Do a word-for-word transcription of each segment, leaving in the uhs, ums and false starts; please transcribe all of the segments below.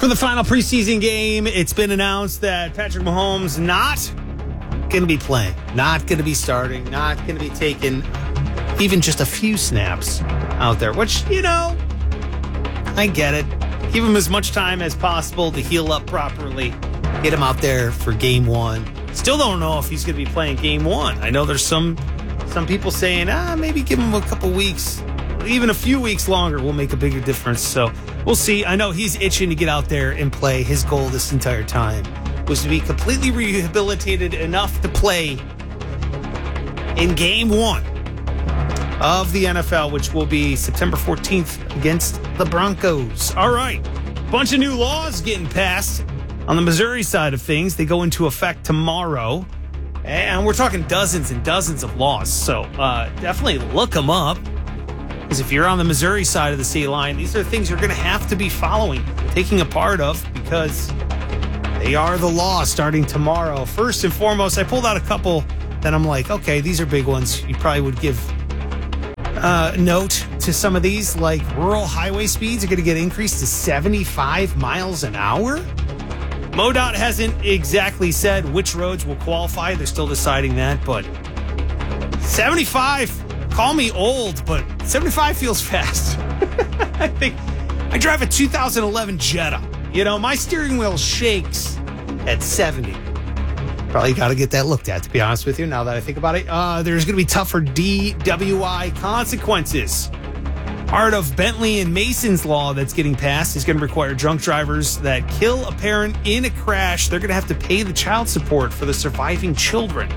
For the final preseason game, it's been announced that Patrick Mahomes not going to be playing, not going to be starting, not going to be taking even just a few snaps out there, which, you know, I get it. Give him as much time as possible to heal up properly. Get him out there for game one. Still don't know if he's going to be playing game one. I know there's some some people saying, ah, maybe give him a couple weeks. Even a few weeks longer will make a bigger difference. So we'll see. I know he's itching to get out there and play. His goal this entire time was to be completely rehabilitated enough to play in game one of the N F L, which will be September fourteenth against the Broncos. All right. Bunch of new laws getting passed on the Missouri side of things. They go into effect tomorrow. And we're talking dozens and dozens of laws. So uh, definitely look them up. Because if you're on the Missouri side of the state line, these are things you're going to have to be following, taking a part of, because they are the law starting tomorrow. First and foremost, I pulled out a couple that I'm like, okay, these are big ones. You probably would give uh, note to some of these, like rural highway speeds are going to get increased to seventy-five miles an hour. MoDOT hasn't exactly said which roads will qualify. They're still deciding that, but seventy-five... Call me old, but seventy-five feels fast. I think I drive a two thousand eleven Jetta. You know, my steering wheel shakes at seventy. Probably got to get that looked at, to be honest with you, now that I think about it. Uh, there's going to be tougher D W I consequences. Part of Bentley and Mason's law that's getting passed is going to require drunk drivers that kill a parent in a crash. They're going to have to pay the child support for the surviving children.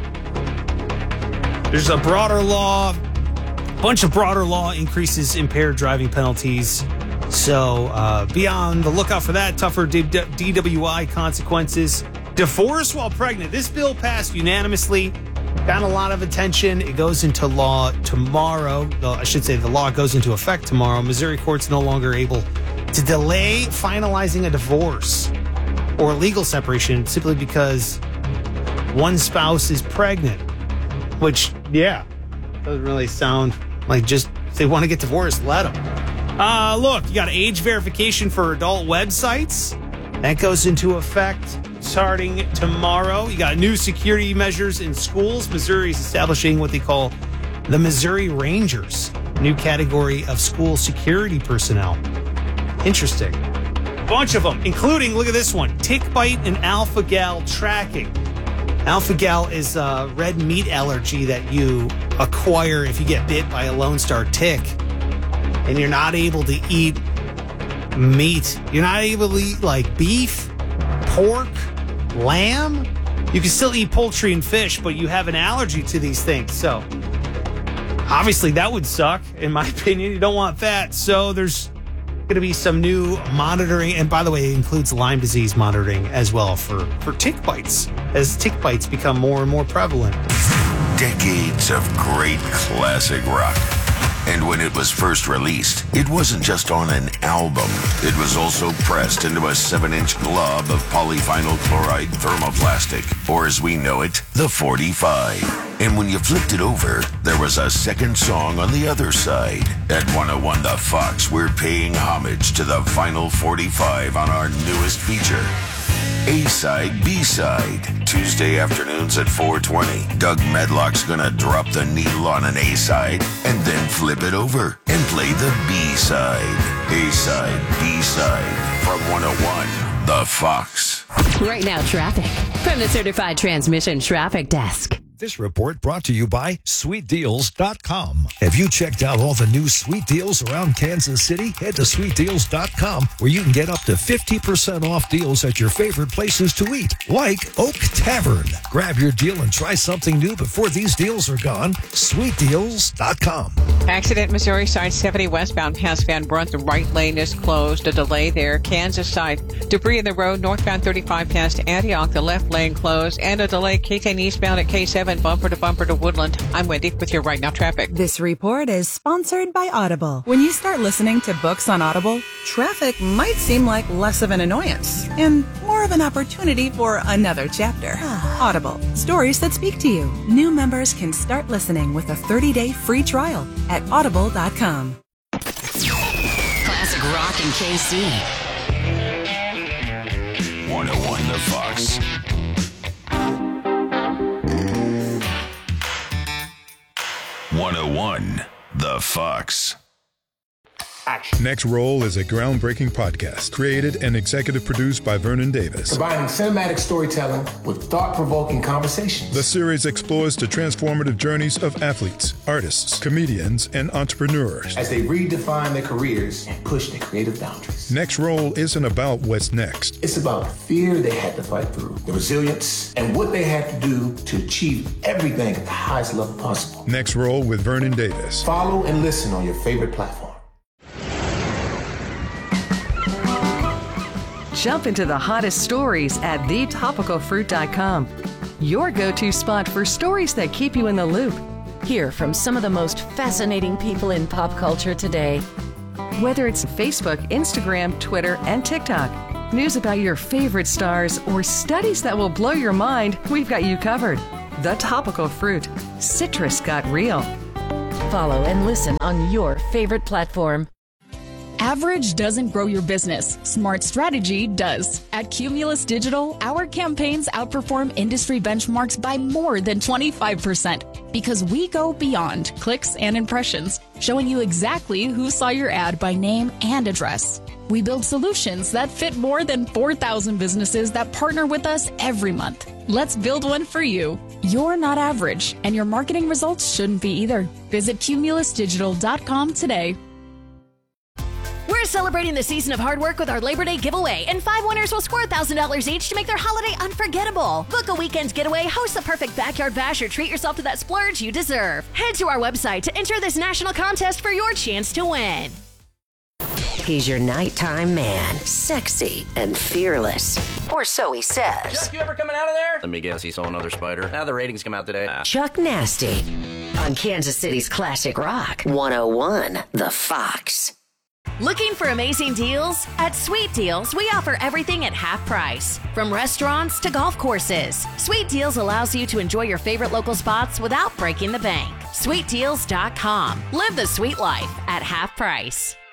There's a broader law. Bunch of broader law increases impaired driving penalties. So uh, be on the lookout for that. Tougher D W I consequences. Divorce while pregnant. This bill passed unanimously. Got a lot of attention. It goes into law tomorrow. I should say the law goes into effect tomorrow. Missouri courts no longer able to delay finalizing a divorce or legal separation simply because one spouse is pregnant. Which, yeah, doesn't really sound... Like, just, if they want to get divorced, let them. Uh, look, you got age verification for adult websites. That goes into effect starting tomorrow. You got new security measures in schools. Missouri is establishing what they call the Missouri Rangers, a new category of school security personnel. Interesting. Bunch of them, including, look at this one, tick bite and alpha-gal tracking. Alpha-gal is a red meat allergy that you acquire if you get bit by a Lone Star tick and you're not able to eat meat. You're not able to eat like beef, pork, lamb. You can still eat poultry and fish, but you have an allergy to these things. So obviously that would suck, in my opinion. You don't want that. So there's going to be some new monitoring. And by the way, it includes Lyme disease monitoring as well for, for tick bites, as tick bites become more and more prevalent. Decades of great classic rock. And when it was first released, it wasn't just on an album. It was also pressed into a seven-inch glob of polyvinyl chloride thermoplastic, or as we know it, the forty-five. And when you flipped it over, there was a second song on the other side. At one oh one The Fox, we're paying homage to the vinyl forty-five on our newest feature. A-side, B-side. Tuesday afternoons at four twenty. Doug Medlock's gonna drop the needle on an A-side and then flip it over and play the B-side. A-side, B-side. From one oh one, The Fox. Right now, traffic from the Certified Transmission Traffic Desk. This report brought to you by sweet deals dot com. Have you checked out all the new sweet deals around Kansas City? Head to sweet deals dot com where you can get up to fifty percent off deals at your favorite places to eat, like Oak Tavern. Grab your deal and try something new before these deals are gone. sweet deals dot com. Accident, Missouri side seventy westbound past Van Brunt. The right lane is closed. A delay there. Kansas side. Debris in the road northbound thirty-five past Antioch. The left lane closed. And a delay K ten eastbound at K seven. Bumper to bumper to Woodland. I'm Wendy with your Right Now traffic. This report is sponsored by Audible. When you start listening to books on Audible, traffic might seem like less of an annoyance and more of an opportunity for another chapter. Audible, stories that speak to you. New members can start listening with a thirty-day free trial at audible dot com. Classic rock in K C. Fox. one oh one The Fox. Next Roll is a groundbreaking podcast created and executive produced by Vernon Davis. Combining cinematic storytelling with thought-provoking conversations. The series explores the transformative journeys of athletes, artists, comedians, and entrepreneurs as they redefine their careers and push their creative boundaries. Next Roll isn't about what's next. It's about the fear they had to fight through, the resilience, and what they had to do to achieve everything at the highest level possible. Next Roll with Vernon Davis. Follow and listen on your favorite platform. Jump into the hottest stories at the topical fruit dot com. Your go-to spot for stories that keep you in the loop. Hear from some of the most fascinating people in pop culture today. Whether it's Facebook, Instagram, Twitter, and TikTok, news about your favorite stars, or studies that will blow your mind, we've got you covered. The Topical Fruit. Citrus got real. Follow and listen on your favorite platform. Average doesn't grow your business. Smart strategy does. At Cumulus Digital, our campaigns outperform industry benchmarks by more than twenty-five percent because we go beyond clicks and impressions, showing you exactly who saw your ad by name and address. We build solutions that fit more than four thousand businesses that partner with us every month. Let's build one for you. You're not average, and your marketing results shouldn't be either. Visit cumulus digital dot com today. We're celebrating the season of hard work with our Labor Day giveaway, and five winners will score one thousand dollars each to make their holiday unforgettable. Book a weekend's getaway, host the perfect backyard bash, or treat yourself to that splurge you deserve. Head to our website to enter this national contest for your chance to win. He's your nighttime man, sexy and fearless. Or so he says. Chuck, you ever coming out of there? Let me guess, he saw another spider. Now the ratings come out today. Ah. Chuck Nasty on Kansas City's Classic Rock one oh one The Fox. Looking for amazing deals? At Sweet Deals, we offer everything at half price. From restaurants to golf courses, Sweet Deals allows you to enjoy your favorite local spots without breaking the bank. sweet deals dot com. Live the sweet life at half price.